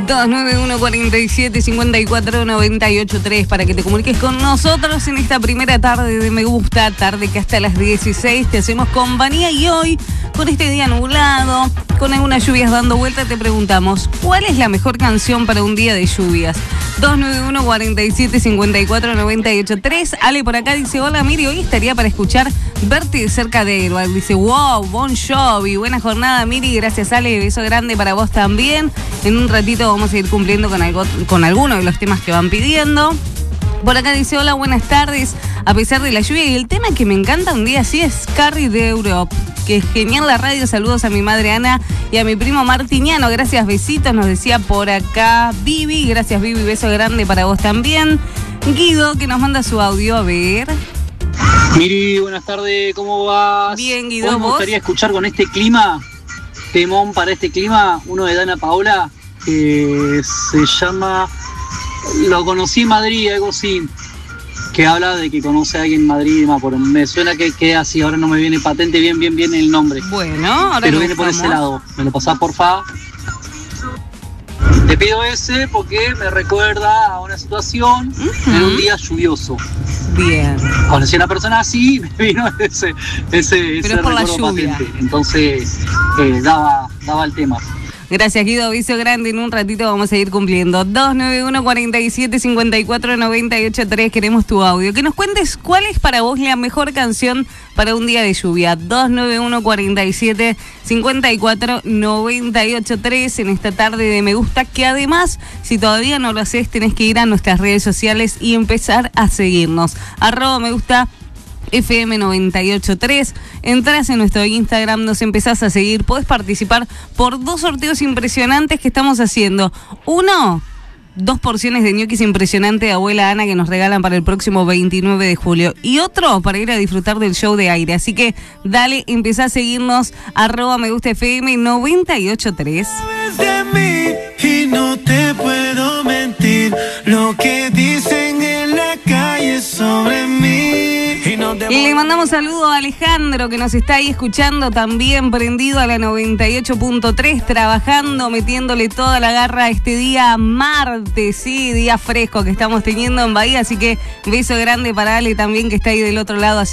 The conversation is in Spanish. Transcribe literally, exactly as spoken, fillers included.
dos nueve uno, cuatro siete, cinco cuatro, nueve ocho tres para que te comuniques con nosotros en esta primera tarde de Me Gusta, tarde que hasta las dieciséis te hacemos compañía. Y hoy, con este día nublado, con algunas lluvias dando vuelta, te preguntamos, ¿cuál es la mejor canción para un día de lluvias? dos nueve uno, cuatro siete, cinco cuatro, nueve ocho tres. Ale por acá dice, hola Miri, hoy estaría para escuchar Verte cerca de Héroe. Dice, wow, Bon Jovi, buena jornada Miri, gracias Ale, beso grande para vos también. En un ratito vamos a ir cumpliendo con, algo, con algunos de los temas que van pidiendo. Por acá dice, hola, buenas tardes, a pesar de la lluvia. Y el tema que me encanta un día así es Carrie de Europe, que es genial la radio. Saludos a mi madre Ana y a mi primo Martiniano. Gracias, besitos, nos decía por acá Vivi. Gracias, Vivi, beso grande para vos también. Guido, que nos manda su audio, a ver. Miri, buenas tardes, ¿cómo vas? Bien, Guido, ¿Vos? Me gustaría escuchar con este clima, temón para este clima, uno de Dana Paola, que se llama Lo conocí en Madrid, algo así, que habla de que conoce a alguien en Madrid, por, me suena que queda así, ahora no me viene patente bien, bien, bien el nombre. Bueno, ahora pero viene por ese lado, me lo pasás porfa. Te pido ese porque me recuerda a una situación uh-huh. en un día lluvioso. Bien. Conocí a una persona así, me vino ese, ese, ese recuerdo patente. Entonces, eh, daba, daba el tema. Gracias, Guido, beso grande. En un ratito vamos a ir cumpliendo. dos nueve uno, cuatro siete, cinco cuatro, nueve ocho tres. Queremos tu audio. Que nos cuentes cuál es para vos la mejor canción para un día de lluvia. dos nueve uno, cuatro siete, cinco cuatro, nueve ocho tres en esta tarde de Me Gusta. Que además, si todavía no lo haces, tenés que ir a nuestras redes sociales y empezar a seguirnos. Arroba Me Gusta F M noventa y ocho tres, entras en nuestro Instagram, nos empezás a seguir, podés participar por dos sorteos impresionantes que estamos haciendo. Uno, dos porciones de ñoquis impresionante de abuela Ana que nos regalan para el próximo veintinueve de julio. Y otro para ir a disfrutar del show de aire. Así que dale, empezá a seguirnos, arroba Me Gusta F M noventa y ocho tres. De mí y no te puedo mentir, lo que dicen en la calle sobre mí. Y le mandamos saludo a Alejandro que nos está ahí escuchando también, prendido a la noventa y ocho punto tres, trabajando, metiéndole toda la garra este día martes, sí, día fresco que estamos teniendo en Bahía. Así que beso grande para Ale también que está ahí del otro lado haciendo